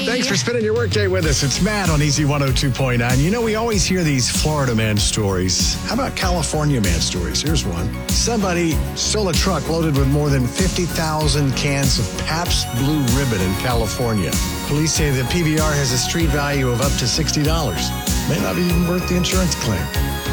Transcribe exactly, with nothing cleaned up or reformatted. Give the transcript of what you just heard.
Thanks for spending your workday with us. It's Matt on Easy one oh two point nine. You know, we always hear these Florida man stories. How about California man stories? Here's one. Somebody stole a truck loaded with more than fifty thousand cans of Pabst Blue Ribbon in California. Police say the P B R has a street value of up to sixty dollars. May not be even worth the insurance claim.